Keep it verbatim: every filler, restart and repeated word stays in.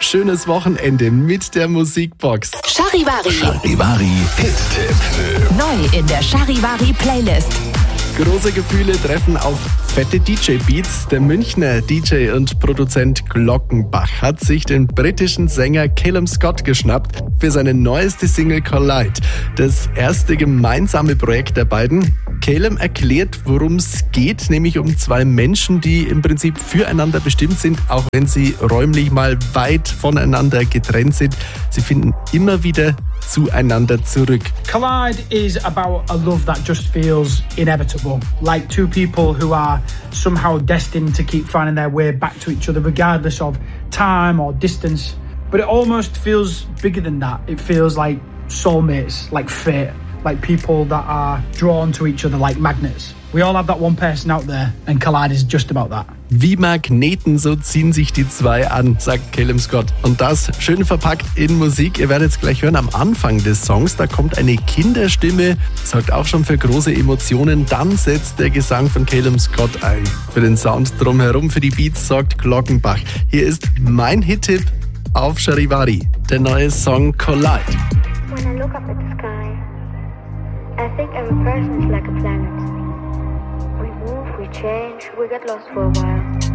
schönes Wochenende mit der Musikbox. Charivari. Charivari Hit-Tipp. Neu in der Charivari Playlist. Große Gefühle treffen auf fette D J-Beats. Der Münchner D J und Produzent Glockenbach hat sich den britischen Sänger Calum Scott geschnappt für seine neueste Single Collide. Das erste gemeinsame Projekt der beiden. Calum erklärt, worum es geht, nämlich um zwei Menschen, die im Prinzip füreinander bestimmt sind, auch wenn sie räumlich mal weit voneinander getrennt sind. Sie finden immer wieder zueinander zurück. Collide is about a love that just feels inevitable, like two people who are somehow destined to keep finding their way back to each other regardless of time or distance. But it almost feels bigger than that. It feels like soulmates, like fate, like people that are drawn to each other like magnets. We all have that one person out there and Collide is just about that. Wie Magneten, so ziehen sich die zwei an, sagt Calum Scott. Und das schön verpackt in Musik. Ihr werdet es gleich hören am Anfang des Songs. Da kommt eine Kinderstimme, sorgt auch schon für große Emotionen. Dann setzt der Gesang von Calum Scott ein. Für den Sound drumherum, für die Beats sorgt Glockenbach. Hier ist mein Hit-Tipp auf Charivari, der neue Song Collide. When I look up at the sky, I think every person is like a planet. We move, we change, we get lost for a while.